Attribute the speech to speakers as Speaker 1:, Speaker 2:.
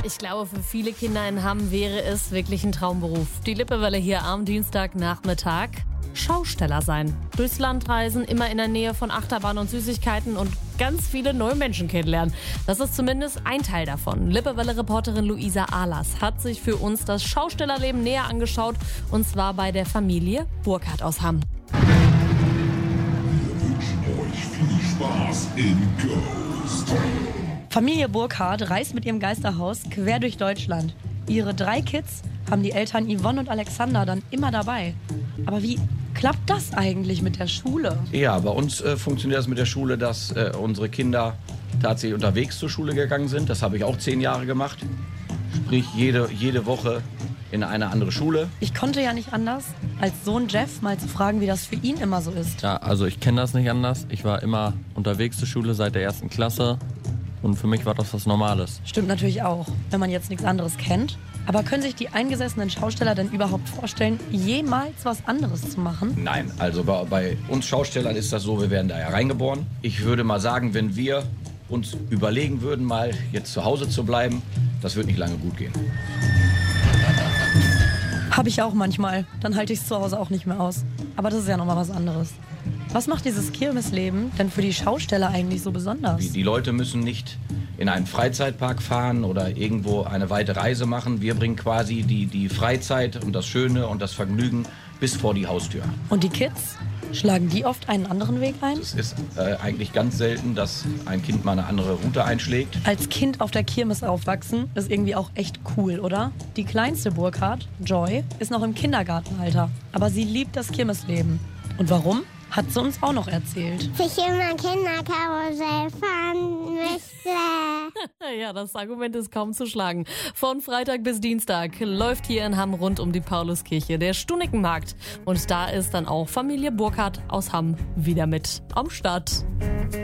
Speaker 1: Ich glaube, für viele Kinder in Hamm wäre es wirklich ein Traumberuf. Die Lippewelle hier am Dienstagnachmittag. Schausteller sein. Durchs Land reisen, immer in der Nähe von Achterbahn und Süßigkeiten und ganz viele neue Menschen kennenlernen. Das ist zumindest ein Teil davon. Lippewelle-Reporterin Luisa Ahlers hat sich für uns das Schaustellerleben näher angeschaut, und zwar bei der Familie Burkhardt aus Hamm.
Speaker 2: Wir wünschen euch viel Spaß in Ghost.
Speaker 3: Familie Burkhardt reist mit ihrem Geisterhaus quer durch Deutschland. Ihre 3 Kids haben die Eltern Yvonne und Alexander dann immer dabei. Aber wie klappt das eigentlich mit der Schule?
Speaker 4: Ja, bei uns funktioniert das mit der Schule, dass unsere Kinder tatsächlich unterwegs zur Schule gegangen sind. Das habe ich auch 10 Jahre gemacht. Sprich, jede Woche in eine andere Schule.
Speaker 3: Ich konnte ja nicht anders, als Sohn Jeff mal zu fragen, wie das für ihn immer so ist.
Speaker 5: Ja, also ich kenne das nicht anders. Ich war immer unterwegs zur Schule seit der 1. Klasse. Und für mich war das was Normales.
Speaker 3: Stimmt natürlich auch, wenn man jetzt nichts anderes kennt. Aber können sich die eingesessenen Schausteller denn überhaupt vorstellen, jemals was anderes zu machen?
Speaker 4: Nein, also bei uns Schaustellern ist das so, wir werden da ja reingeboren. Ich würde mal sagen, wenn wir uns überlegen würden, mal jetzt zu Hause zu bleiben, das wird nicht lange gut gehen.
Speaker 3: Habe ich auch manchmal. Dann halte ich es zu Hause auch nicht mehr aus. Aber das ist ja nochmal was anderes. Was macht dieses Kirmesleben denn für die Schausteller eigentlich so besonders?
Speaker 4: Die Leute müssen nicht in einen Freizeitpark fahren oder irgendwo eine weite Reise machen. Wir bringen quasi die Freizeit und das Schöne und das Vergnügen bis vor die Haustür.
Speaker 3: Und die Kids? Schlagen die oft einen anderen Weg ein?
Speaker 4: Es ist eigentlich ganz selten, dass ein Kind mal eine andere Route einschlägt.
Speaker 3: Als Kind auf der Kirmes aufwachsen ist irgendwie auch echt cool, oder? Die kleinste Burkhardt, Joy, ist noch im Kindergartenalter. Aber sie liebt das Kirmesleben. Und warum? Hat sie uns auch noch erzählt.
Speaker 6: Ich immer Kinderkarussell fahren möchte.
Speaker 1: Ja, das Argument ist kaum zu schlagen. Von Freitag bis Dienstag läuft hier in Hamm rund um die Pauluskirche der Stunikenmarkt. Und da ist dann auch Familie Burkhardt aus Hamm wieder mit am Start.